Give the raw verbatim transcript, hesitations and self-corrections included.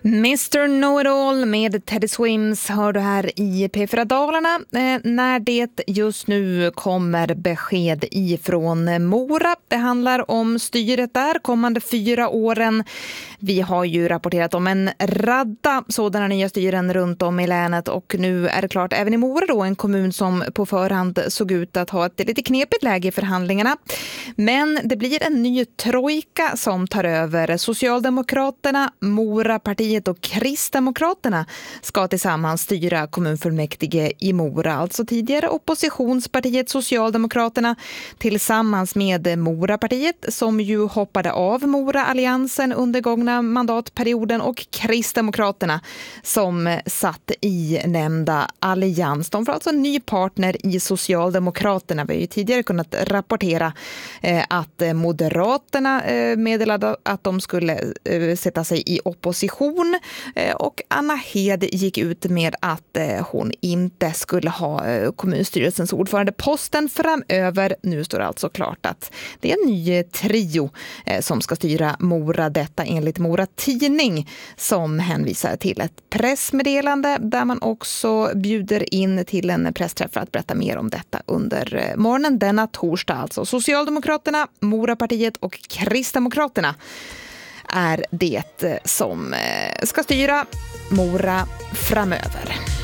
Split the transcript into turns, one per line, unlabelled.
mister Know-It-All med Teddy Swims hör du här i P fyra Dalarna eh, när det just nu kommer besked ifrån Mora. Det handlar om styret där kommande fyra åren. Vi har ju rapporterat om en radda sådana nya styren runt om i länet och nu är det klart även i Mora då, en kommun som på förhand såg ut att ha ett lite knepigt läge i förhandlingarna. Men det blir en ny trojka som tar över. Socialdemokraterna, Mora-partiet och Kristdemokraterna ska tillsammans styra kommunfullmäktige i Mora. Alltså tidigare oppositionspartiet Socialdemokraterna tillsammans med Mora-partiet som ju hoppade av Mora-alliansen under gångna mandatperioden och Kristdemokraterna som satt i nämnda allians. De får alltså en ny partner i Socialdemokraterna. Vi har ju tidigare kunnat rapportera eh, att Moderaterna eh, meddelade att de skulle eh, sätta sig i opposition eh, och Anna Hed gick ut med att eh, hon inte skulle ha eh, kommunstyrelsens ordförandeposten framöver. Nu står det alltså klart att det är en ny trio eh, som ska styra Mora, detta enligt Mora Tidning som hänvisar till ett pressmeddelande där man också bjuder in till en pressträff för att berätta mer om detta under morgonen denna torsdag. Alltså Socialdemokraterna, Mora-partiet och Kristdemokraterna är det som ska styra Mora framöver.